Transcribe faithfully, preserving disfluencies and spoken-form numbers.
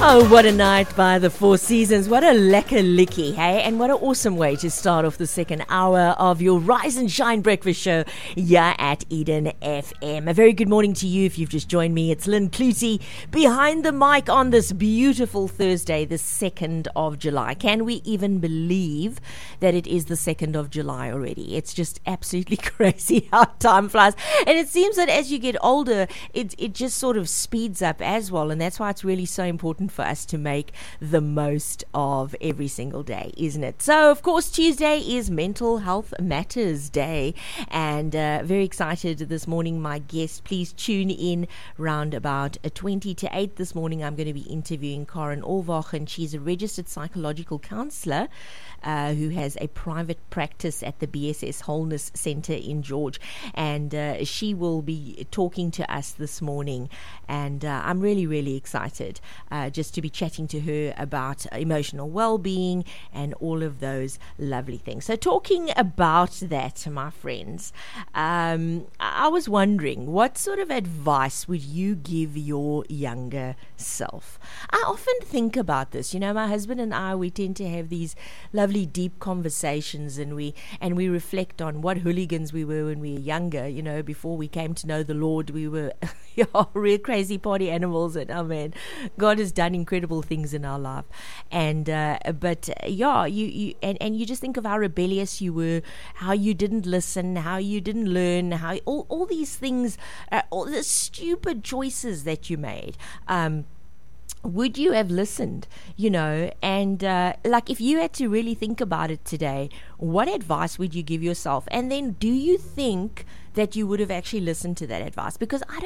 Oh, what a night by the Four Seasons. What a lekker licky, hey? And what an awesome way to start off the second hour of your Rise and Shine breakfast show here at Eden F M. A very good morning to you if you've just joined me. It's Lynn Clutie behind the mic on this beautiful Thursday, the second of July. Can we even believe that it is the second of July already? It's just absolutely crazy how time flies. And it seems that as you get older, it, it just sort of speeds up as well. And that's why it's really so important for us to make the most of every single day, isn't it? So, of course, Tuesday is Mental Health Matters Day, and uh, very excited this morning. My guest, please tune in round about uh, twenty to eight this morning. I'm going to be interviewing Karen Olvach, and she's a registered psychological counsellor uh, who has a private practice at the B S S Wholeness Centre in George, and uh, she will be talking to us this morning, and uh, I'm really, really excited uh, just to be chatting to her about emotional well-being and all of those lovely things. So talking about that, my friends, um, I was wondering, what sort of advice would you give your younger self? I often think about this. You know, my husband and I, we tend to have these lovely deep conversations, and we and we reflect on what hooligans we were when we were younger. You know, before we came to know the Lord, we were yeah, real crazy party animals, and oh man, God has done incredible things in our life. And uh, but uh, yeah, you, you and, and you just think of how rebellious you were, how you didn't listen, how you didn't learn, how all, all these things, uh, all the stupid choices that you made. Um, would you have listened, you know? And uh, like, if you had to really think about it today, what advice would you give yourself? And then do you think that you would have actually listened to that advice? Because I don't